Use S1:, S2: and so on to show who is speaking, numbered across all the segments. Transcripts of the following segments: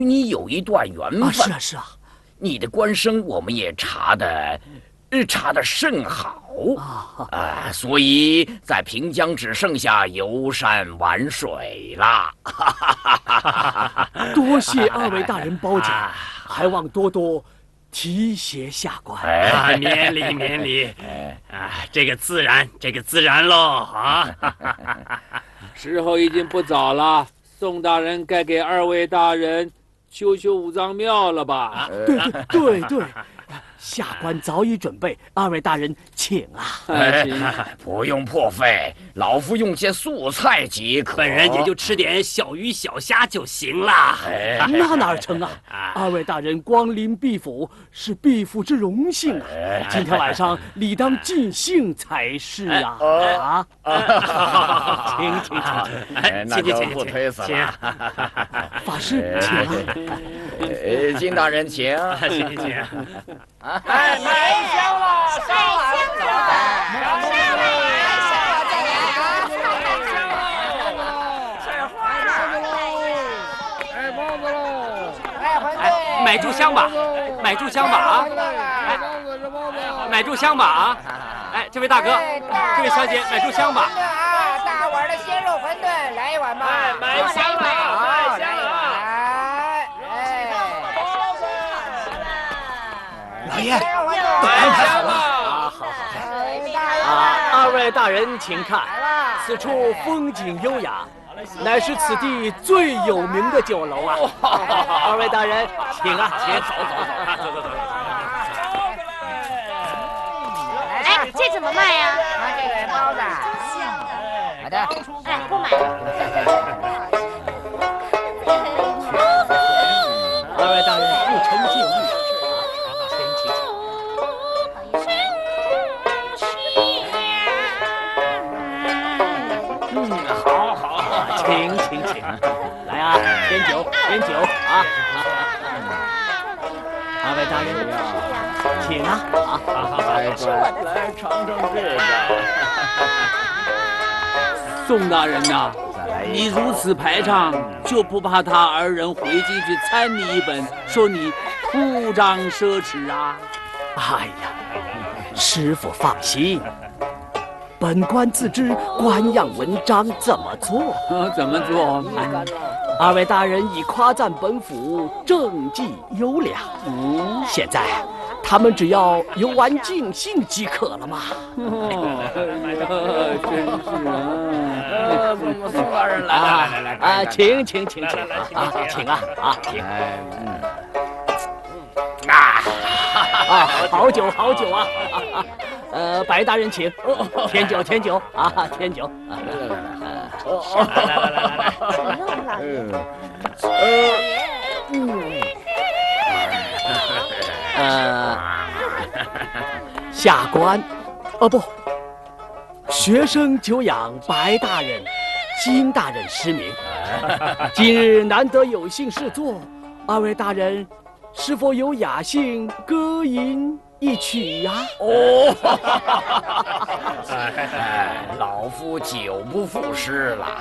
S1: 你有一段缘分。
S2: 啊，是啊，是啊。
S1: 你的官声我们也查得甚好所以在平江只剩下游山玩水啦。
S2: 多谢二位大人褒奖，还望多多提携下官。
S3: 免礼免礼。这个自然喽啊！
S4: 时候已经不早了，宋大人该给二位大人修武藏庙了吧？
S2: 对，下官早已准备，二位大人请啊！
S1: 不用破费，老夫用些素菜即可。
S3: 本人也就吃点小鱼小虾就行了。
S2: 那哪成啊！二位大人光临敝府是敝府之荣幸啊！今天晚上理当尽兴才是啊！请，
S1: 那就不推辞了。
S2: 法师，请啊！
S1: 金大人，请。
S5: 买香了，上来
S3: 买炷香吧，买炷香吧啊！买炷香吧啊！这位大哥，这位小姐，买炷香吧。
S5: 大碗的鲜肉馄饨，来一碗吧。
S3: 买香了，买香了。
S2: 老爷，
S3: 买香了。
S2: 二位大人请看，此处风景优雅，乃是此地最有名的酒楼啊！二位大人，请啊，请走。
S6: 哎，这怎么卖呀？
S5: 这个包子。好的。
S6: 哎，不买。
S2: 二位大人不成敬意。请，来啊，添酒啊！二位大人，请啊！
S1: 来尝尝这个。
S4: 宋大人呐，你如此排场，就不怕他二人回进去参你一本，说你铺张奢侈啊？
S2: 哎呀，师傅放心。本官自知官样文章怎么做？
S4: 怎么做？
S2: 二位大人已夸赞本府政绩优良，现在他们只要游玩尽兴即可了嘛。
S4: 真是
S1: 宋大人来，
S2: 请好酒啊！白大人请，添酒啊，添酒。下官，不，学生久仰白大人、金大人师名，今日难得有幸试坐，二位大人是否有雅兴歌吟一曲呀？
S1: 老夫久不赋诗了。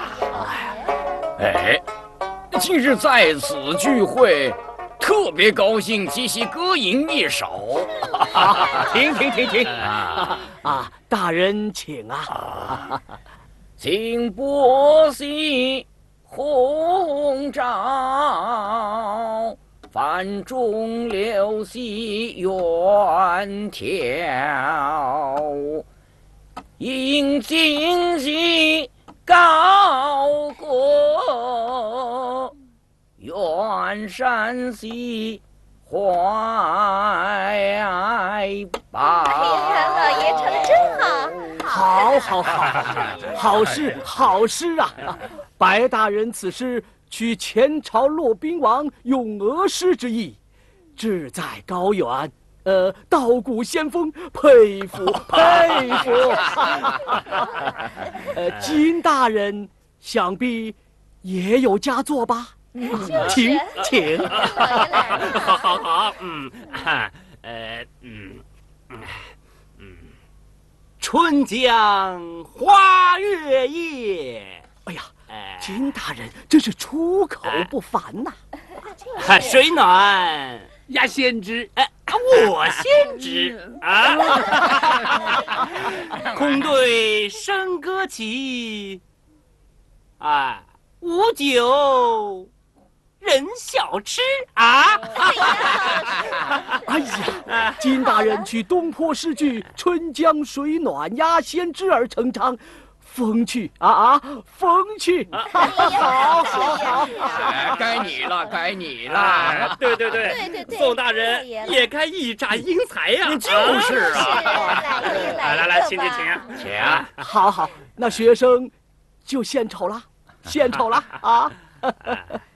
S1: 今日在此聚会，特别高兴，即席歌吟一首。
S2: 停！大人请啊！
S1: 请拨息红照，泛中流溪远眺，应今夕高歌，远山西怀抱。
S6: 哎呀，老爷唱的真好！
S2: 好诗啊！白大人此诗取前朝骆宾王咏鹅诗之意，志在高远，道骨仙风，佩服！金大人想必也有佳作吧？请。
S3: 好，春江花月夜。
S2: 哎呀，金大人真是出口不凡呐！
S3: 水暖
S4: 呀，先知，
S3: 我先知啊！空对笙歌起，无酒人小吃啊！
S2: 哎呀，金大人取东坡诗句“春江水暖鸭先知”而成章，风趣风趣！好，
S1: 该你了，该你了。
S3: 对，宋大人也该一展英才呀！
S1: 就是啊。
S3: 来，请
S1: 请。
S2: 好，那学生就献丑了啊！